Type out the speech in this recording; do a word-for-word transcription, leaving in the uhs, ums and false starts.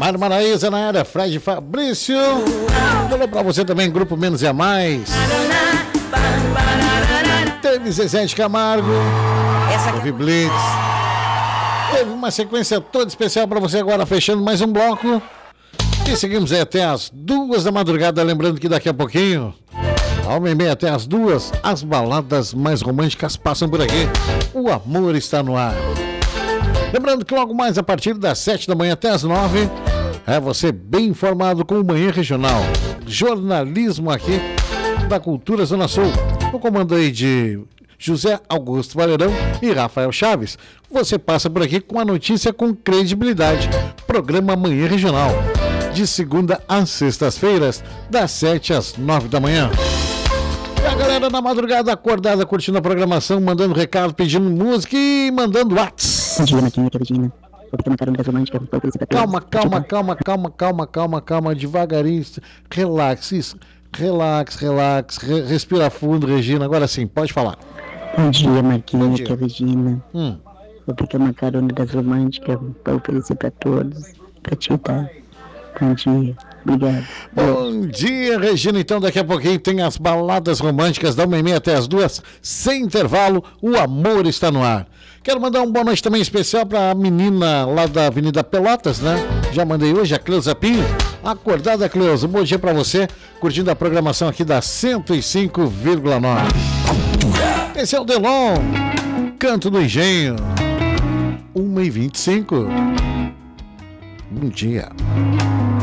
Mário Maraíza na área, Fred Fabrício. Falou pra você também, Grupo Menos e a Mais. Teve Zezé de Camargo. Teve Blitz. Teve uma sequência toda especial pra você agora, fechando mais um bloco. E seguimos aí até as duas da madrugada. Lembrando que daqui a pouquinho, a uma e meia até as duas, as baladas mais românticas passam por aqui. O amor está no ar. Lembrando que logo mais a partir das sete da manhã até as nove, é você bem informado com o Manhã Regional. Jornalismo aqui da Cultura Zona Sul. O comando aí de José Augusto Valerão e Rafael Chaves. Você passa por aqui com a notícia com credibilidade. Programa Manhã Regional. De segunda às sextas-feiras, das sete às nove da manhã. E a galera na madrugada acordada, curtindo a programação, mandando recado, pedindo música e mandando WhatsApp. Bom dia, Marquinhos, Regina. Calma, calma, calma, calma, calma, calma, calma, devagarinho. Relax, isso. Relax, relax, re- respira fundo, Regina. Agora sim, pode falar. Bom dia, Marquinhos, Bom dia. que é a Regina. Hum. Vou pegar uma carona das românticas para oferecer para todos, para te dar. Bom dia, obrigado. Bom dia, Regina. Então, daqui a pouquinho tem as baladas românticas da uma e meia até as duas, sem intervalo. O amor está no ar. Quero mandar uma boa noite também especial para a menina lá da Avenida Pelotas, né? Já mandei hoje, a Cleusa Pinho. Acordada, Cleusa. Um bom dia para você, curtindo a programação aqui da cento e cinco vírgula nove. Esse é o Delon, Canto do Engenho. uma e vinte e cinco. Bom dia.